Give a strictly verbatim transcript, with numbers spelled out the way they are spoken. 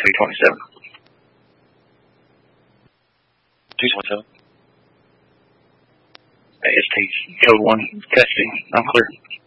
two twenty-seven. two twenty-seven. A S T code one, custody. I'm clear.